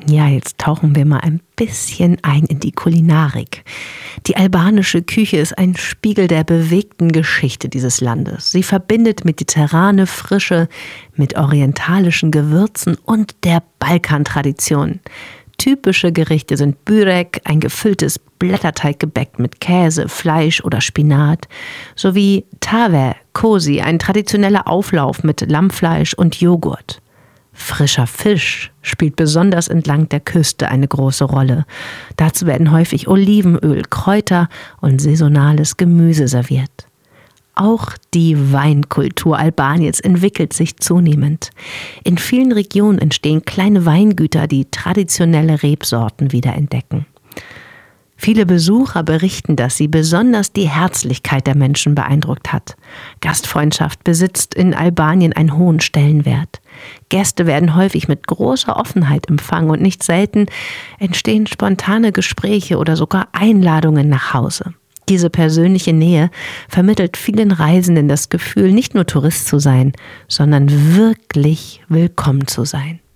Ja, jetzt tauchen wir mal ein bisschen ein in die Kulinarik. Die albanische Küche ist ein Spiegel der bewegten Geschichte dieses Landes. Sie verbindet mediterrane Frische mit orientalischen Gewürzen und der Balkantradition. Typische Gerichte sind Börek, ein gefülltes Blätterteiggebäck mit Käse, Fleisch oder Spinat, sowie Tave, Kosi, ein traditioneller Auflauf mit Lammfleisch und Joghurt. Frischer Fisch spielt besonders entlang der Küste eine große Rolle. Dazu werden häufig Olivenöl, Kräuter und saisonales Gemüse serviert. Auch die Weinkultur Albaniens entwickelt sich zunehmend. In vielen Regionen entstehen kleine Weingüter, die traditionelle Rebsorten wiederentdecken. Viele Besucher berichten, dass sie besonders die Herzlichkeit der Menschen beeindruckt hat. Gastfreundschaft besitzt in Albanien einen hohen Stellenwert. Gäste werden häufig mit großer Offenheit empfangen und nicht selten entstehen spontane Gespräche oder sogar Einladungen nach Hause. Diese persönliche Nähe vermittelt vielen Reisenden das Gefühl, nicht nur Tourist zu sein, sondern wirklich willkommen zu sein.